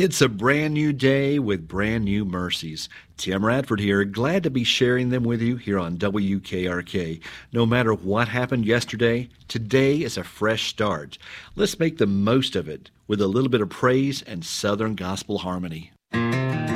It's a brand new day with brand new mercies. Tim Radford here, glad to be sharing them with you here on WKRK. No matter what happened yesterday, today is a fresh start. Let's make the most of it with a little bit of praise and Southern gospel harmony.